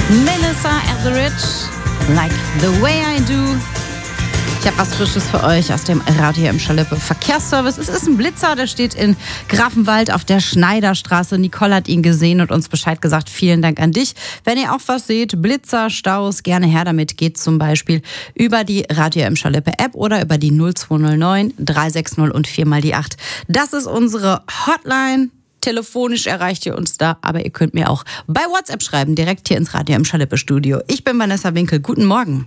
Melissa Etheridge, Like the Way I Do. Ich habe was Frisches für euch aus dem Radio im Schalippe Verkehrsservice. Es ist ein Blitzer, der steht in Grafenwald auf der Schneiderstraße. Nicole hat ihn gesehen und uns Bescheid gesagt. Vielen Dank an dich. Wenn ihr auch was seht, Blitzer, Staus, gerne her damit. Geht zum Beispiel über die Radio im Schalippe App oder über die 0209 360 und 4x8. Das ist unsere Hotline. Telefonisch erreicht ihr uns da, aber ihr könnt mir auch bei WhatsApp schreiben, direkt hier ins Radio im Schalippe Studio. Ich bin Vanessa Winkel. Guten Morgen.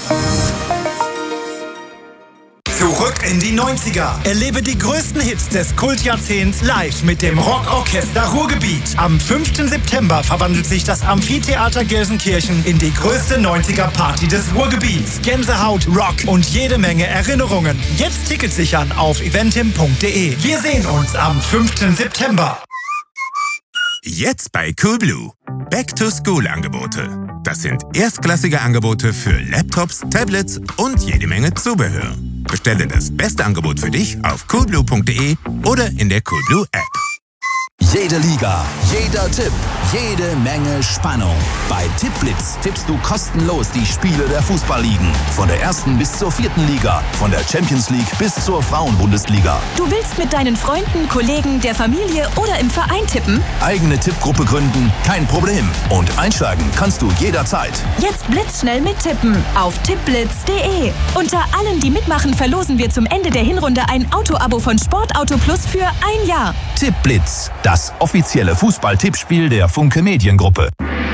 Zurück in die 90er. Erlebe die größten Hits des Kultjahrzehnts live mit dem Rockorchester Ruhrgebiet. Am 5. September verwandelt sich das Amphitheater Gelsenkirchen in die größte 90er-Party des Ruhrgebiets. Gänsehaut, Rock und jede Menge Erinnerungen. Jetzt Tickets sichern auf eventim.de. Wir sehen uns am 5. September. Jetzt bei Coolblue. Back-to-School-Angebote. Das sind erstklassige Angebote für Laptops, Tablets und jede Menge Zubehör. Bestelle das beste Angebot für dich auf coolblue.de oder in der Coolblue App. Jede Liga, jeder Tipp, jede Menge Spannung. Bei Tippblitz tippst du kostenlos die Spiele der Fußballligen. Von der 1. bis zur 4. Liga, von der Champions League bis zur Frauenbundesliga. Du willst mit deinen Freunden, Kollegen, der Familie oder im Verein tippen? Eigene Tippgruppe gründen? Kein Problem. Und einsteigen kannst du jederzeit. Jetzt blitzschnell mittippen auf tippblitz.de. Unter allen, die mitmachen, verlosen wir zum Ende der Hinrunde ein Autoabo von Sportauto Plus für 1 Jahr. Tippblitz, das offizielle Fußball-Tippspiel der Funke Mediengruppe.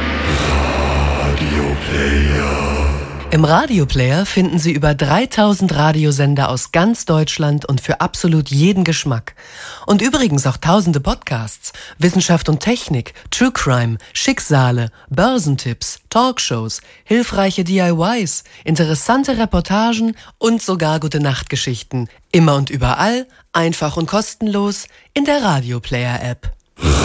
Im Radioplayer finden Sie über 3000 Radiosender aus ganz Deutschland und für absolut jeden Geschmack. Und übrigens auch tausende Podcasts, Wissenschaft und Technik, True Crime, Schicksale, Börsentipps, Talkshows, hilfreiche DIYs, interessante Reportagen und sogar Gute-Nacht-Geschichten. Immer und überall, einfach und kostenlos in der Radioplayer-App.